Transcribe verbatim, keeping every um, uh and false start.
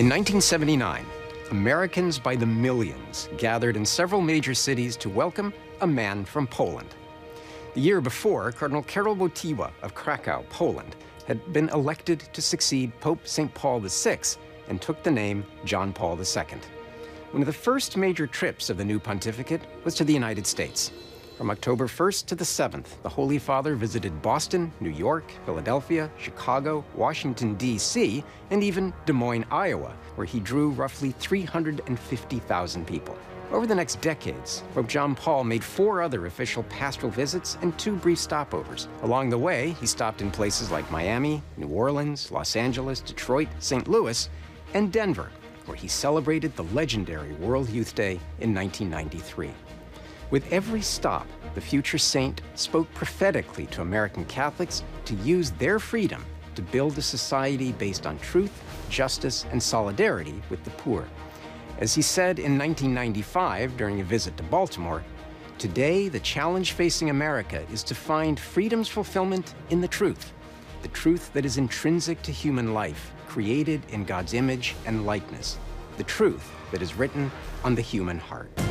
In nineteen seventy-nine, Americans by the millions gathered in several major cities to welcome a man from Poland. The year before, Cardinal Karol Wojtyła of Krakow, Poland, had been elected to succeed Pope Saint Paul the Sixth and took the name John Paul the Second. One of the first major trips of the new pontificate was to the United States. From October first to the seventh, the Holy Father visited Boston, New York, Philadelphia, Chicago, Washington, D C, and even Des Moines, Iowa, where he drew roughly three hundred fifty thousand people. Over the next decades, Pope John Paul made four other official pastoral visits and two brief stopovers. Along the way, he stopped in places like Miami, New Orleans, Los Angeles, Detroit, Saint Louis, and Denver, where he celebrated the legendary World Youth Day in nineteen ninety-three. With every stop, the future saint spoke prophetically to American Catholics to use their freedom to build a society based on truth, justice, and solidarity with the poor. As he said in nineteen ninety-five during a visit to Baltimore, "Today, the challenge facing America is to find freedom's fulfillment in the truth, the truth that is intrinsic to human life, created in God's image and likeness, the truth that is written on the human heart."